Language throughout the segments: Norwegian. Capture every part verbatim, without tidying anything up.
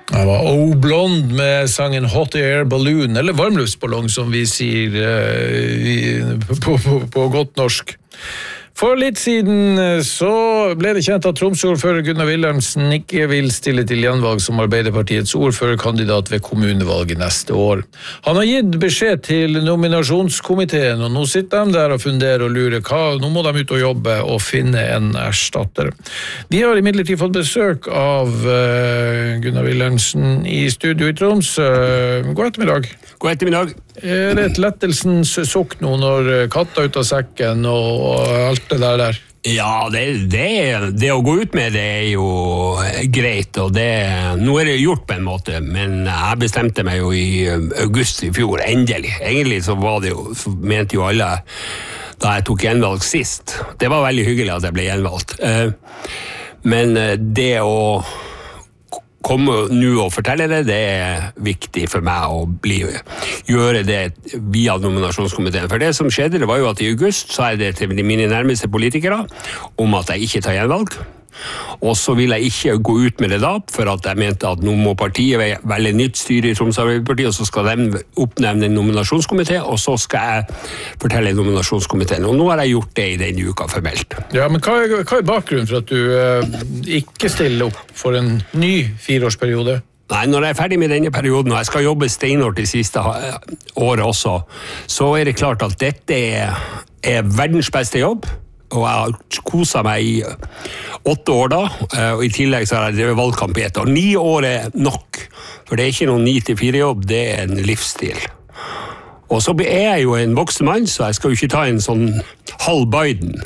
Det var O Blond med sangen Hot Air Balloon, eller varmluftsballong som vi sier uh, på, på, på godt norsk. For litt siden så ble det kjent at Tromsø-ordfører Gunnar Wilhelmsen ikke vil stille til gjenvalg som Arbeiderpartiets ordførerkandidat ved kommunevalget neste år. Han har gitt beskjed til nominasjonskomiteen, og nå sitter de der og funderer og lurer hva. Nå må de ut og jobbe og finne en erstatter. Vi har imidlertid fått besøk av uh, Gunnar Wilhelmsen i studio i Tromsø. God ettermiddag. God ettermiddag. Er det et lettelsens sukk nå når katta ut av sekken og alt det der der? Ja, det, det, det å gå ut med det er jo greit, og det, nå er det gjort på en måte, men jeg bestemte meg jo i august i fjor, endelig. Egentlig så var det jo, så mente jo alle da jeg tok gjenvalg sist. Det var veldig hyggelig at jeg ble gjenvalgt. Men det å komme nå og fortelle det, det er viktig for meg å bli, gjøre det via nominasjonskomiteen. For det som skjedde, det var jo at i august sa jeg det til mine nærmeste politikere om at jeg ikke tar gjenvalg. Og så vil jeg ikke gå ut med det da, for at jeg mente at nå må partiet velge nytt styre i Troms Arbeiderparti, og så skal de oppnevne en nominasjonskomité, og så skal jeg fortelle nominasjonskomiteen. Og nå har jeg gjort det i denne uka formelt. Ja, men hva er, hva er bakgrunnen for at du eh, ikke stiller opp for en ny fireårsperiode? Nei, når jeg er ferdig med denne perioden, og jeg skal jobbe steinhårt det siste året også, så er det klart at dette er, er verdens beste jobb, og jeg har koset meg i åtte år da, og i tillegg så har jeg drevet valgkamp i ett år. Ni år er nok, for det er ikke noen ni til fire jobb, det er en livsstil. Og så er jeg jo en voksen mann, så jeg skal jo ikke ta en sånn halv Biden.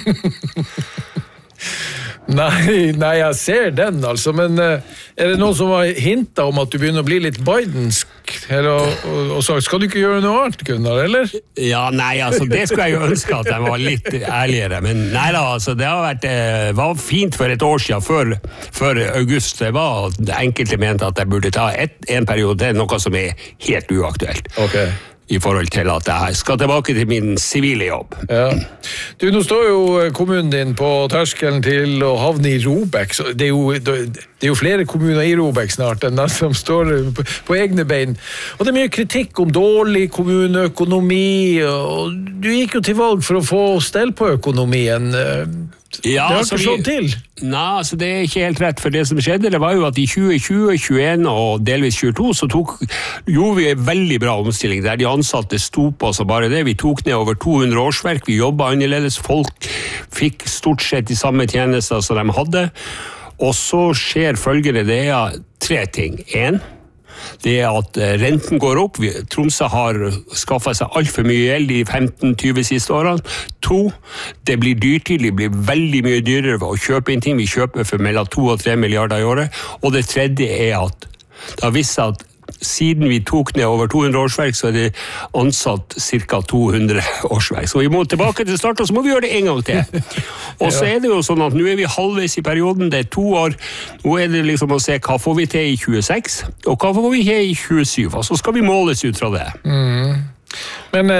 Nei, nei, jeg ser den altså, men uh, er det noen som har hintet om at du begynner å bli litt Bidensk, eller, og, og, og sagt, skal du ikke gjøre noe annet, Gunnar, eller? Ja, nei, altså, det skulle jeg jo ønske at jeg var litt ærligere, men nei da, altså, det har vært, uh, var fint for et år siden, før, før august, det var enkelte mente at jeg burde ta et, en periode, det er noe som er helt uaktuelt. Ok. I forhold til at jeg skal tilbake til min sivile jobb. Ja. Du, nå står jo kommunen din på terskelen til å havne i Robek, så det er jo, det er jo flere kommuner i Robek snart enn den som står på, på egne bein. Og det er mye kritikk om dårlig kommuneøkonomi, og du gikk jo til valg for å få stell på økonomien. Ja, det har ikke slått til. Nei, altså det er ikke helt rett, for det som skjedde, det var jo at i tjue tjue, tjueen og delvis tjueto, så tok, gjorde vi en veldig bra omstilling, der de ansatte sto på oss og bare det. Vi tok ned over to hundre årsverk, vi jobbet annerledes, folk fikk stort sett de samme tjenester som de hadde, og så skjer følgende, det er tre ting. En, det er at renten går opp. Tromsø har skaffet seg alt for mye gjeld de femten til tyve siste årene. To, det blir dyrtid, det blir veldig mye dyrere å kjøpe inn ting. Vi kjøper for mellom to og tre milliarder i året. Og det tredje er at det har vist seg at siden vi tok ned over to hundre årsverk, så er det ansatt cirka to hundre årsverk. Så vi må tilbake til start, og så må vi gjøre det en gang til. Og så er det jo sånn at nå er vi halvveis i perioden, det er to år. Nå er det liksom å se hva får vi til i tjueseks, og hva får vi til i tjuesyv, og så skal vi måles ut fra det. Mm. Men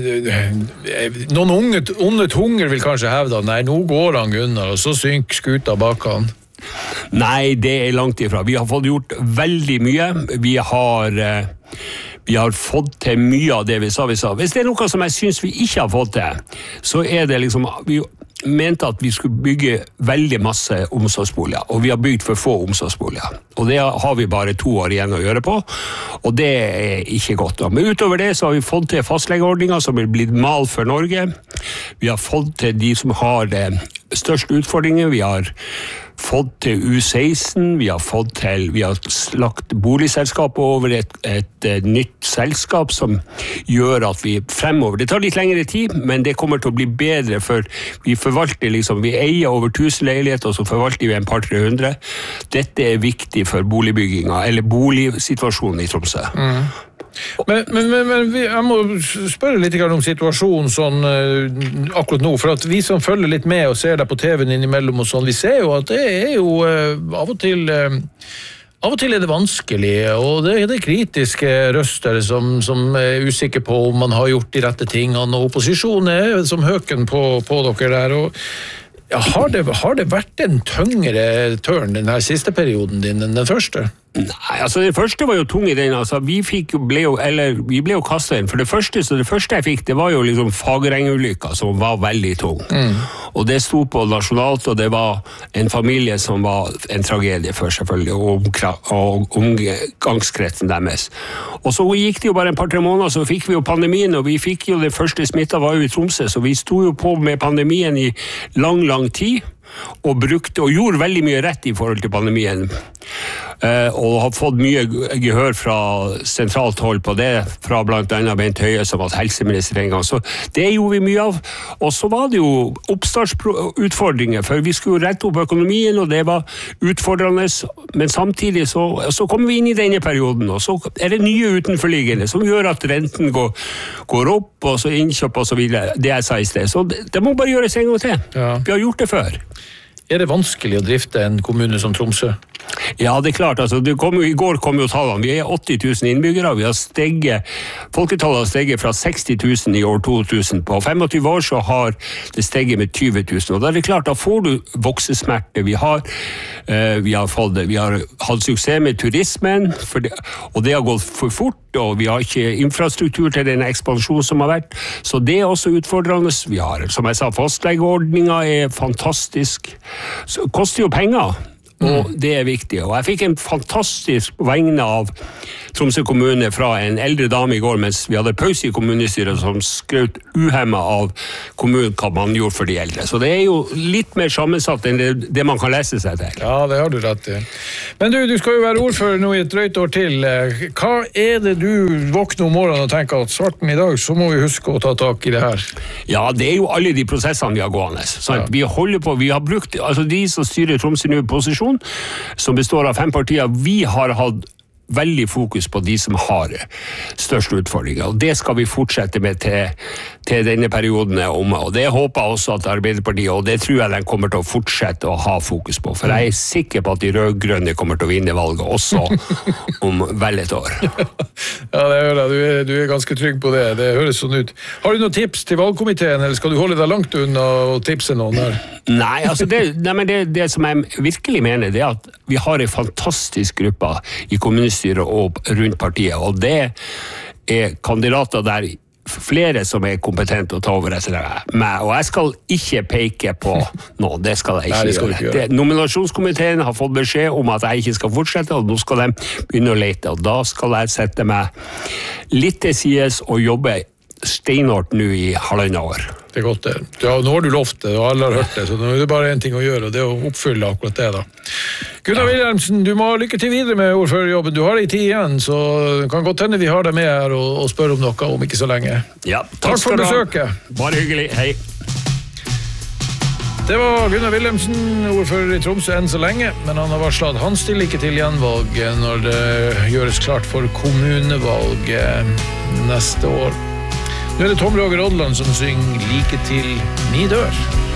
eh, noen unge, onde tunger vil kanskje hevde at nei, nå går han Gunnar, og så synker skuta bak han. Nei, det er langt ifra. Vi har fått gjort veldig mye. Vi har, vi har fått til mye av det vi sa vi sa. Hvis det er noe som jeg synes vi ikke har fått til, så er det liksom, vi mente at vi skulle bygge veldig masse omsorgsboliger, og vi har bygd for få omsorgsboliger. Og det har vi bare to år igjen å gjøre på, og det er ikke godt. Men utover det så har vi fått til fastlegeordninger som er blitt mal for Norge. Vi har fått til de som har det største utfordringer. Vi har fått til U seksten, vi har fått til, vi har lagt boligselskapet over et, et, et nytt selskap som gjør at vi fremover, det tar litt lengre tid, men det kommer til å bli bedre, for vi forvalter liksom, vi eier over tusen leiligheter, og så forvalter vi en par tre hundre. Dette er viktig for boligbygginga, eller boligsituasjonen i Tromsø. Mm. Men, men, men, men jeg må spørre litt om situasjonen sånn uh, akkurat nå, for at vi som følger litt med og ser deg på T V-en innimellom og sånn, vi ser jo at det er jo uh, av og til uh, av og til er det vanskelig, og det er det kritiske røster som, som er usikre på om man har gjort de rette tingene, og opposisjonen er som høken på, på dere der, og ja, har, det, har det vært en tøngere tørn den her siste perioden din enn den første? Nei, altså det første var jo tung i den, altså vi fikk jo, ble jo, eller vi ble jo kastet inn, for det første, så det første jeg fikk, det var jo liksom Fagereng-ulykka, som var veldig tung. Mm. Og det sto på nasjonalt, og det var en familie som var en tragedie for selvfølgelig, og, og omgangskretsen deres. Og så gikk det jo bare en par-tre måneder, så fikk vi jo pandemien, og vi fikk jo det første smittet var jo i Tromsø, så vi sto jo på med pandemien i lang, lang tid, og brukte, og gjorde veldig mye rett i forhold til pandemien. Uh, og har fått mye gehør fra sentralt hold på det, fra blant annet Bent Høie som var helseminister en gang. Så det gjorde vi mye av. Og så var det jo oppstartsutfordringer, for vi skulle rette opp økonomien, og det var utfordrende, men samtidig så, så kom vi inn i denne perioden, og så er det nye utenforliggende, som gjør at renten går, går opp, og så innkjøp og så videre, det jeg sa i sted. Så det, det må bare gjøres en gang til. Ja. Vi har gjort det før. Er det vanskelig å drifte en kommune som Tromsø? Ja, det er klart. Altså, det kom jo, I går kom jo tallene. Vi er åtti tusen innbyggere. Vi har steget, folketallet har steget fra seksti tusen i år to tusen. På tjuefem år så har det steget med tjue tusen. Og da er det klart, da får du voksesmerte. Vi har, uh, vi har, fått, vi har hatt suksess med turismen, for det, og det har gått for fort. Og vi har ikke infrastruktur til den ekspansjonen som har vært. Så det er også utfordrende. Vi har, som jeg sa, fastlegeordningen er fantastisk. Så det koster jo penger. Og det er viktig. Og jeg fikk en fantastisk vegne av Tromsø kommune fra en eldre dame i går, mens vi hadde pause i kommunestyret, som skrøt uhemmet av kommunen hva man gjorde for de eldre. Så det er jo litt mer sammensatt enn det, det man kan lese seg til. Ja, det har du rett i. Men du, du skal jo være ordfører nå i et drøyt år til. Hva er det du våkner om morgenen og tenker at svarten i dag, så må vi huske å ta tak i det her? Ja, det er jo alle de prosessene vi har gående. Så ja. Vi holder på, vi har brukt, altså de som styrer Tromsø nå i posisjon, som består av fem partier, vi har hatt veldig fokus på de som har største utfordringer, og det skal vi fortsette med til, til denne perioden er omme, og det håper jeg også at Arbeiderpartiet, og det tror jeg de kommer til å fortsette å ha fokus på, for jeg er sikker på at de rødgrønne kommer til å vinne valget også om vel et år. Ja, det hører jeg. Du er, du er ganske trygg på det. Det høres sånn ut. Har du noen tips til valgkomiteen, eller skal du holde deg langt unna og tipse noen der? Nei, altså det, nei, men det, det som jeg virkelig mener, det er at vi har en fantastisk gruppe i kommunestyret og rundt partiet, og det er kandidater der flere som er kompetente å ta over etter meg, og jeg skal ikke peke på noe, det skal jeg ikke, Nei, skal gjøre. Ikke gjøre. Det, nominasjonskomiteen har fått beskjed om at jeg ikke skal fortsette, og nå skal de begynne å lete, og da skal jeg sette meg litt til sides og jobbe steinhårdt nå i halvannet år. Det er godt det. Ja, nå har du lovt det, og alle har hørt det, så nå er det bare en ting å gjøre, og det er å oppfylle akkurat det da. Gunnar Wilhelmsen, du må ha lykke til videre med ordførerjobben. Du har det i tid igjen, så det kan godt hende vi har deg med her og, og spør om noe om ikke så lenge. Ja, takk, takk for besøket. Bare hyggelig, hei. Det var Gunnar Wilhelmsen, ordfører i Tromsø enn så lenge, men han har varslet at han stiller ikke til gjenvalg når det gjøres klart for kommunevalg neste år. Nå er det Tom Roger Odland som synger «Like til mi dør».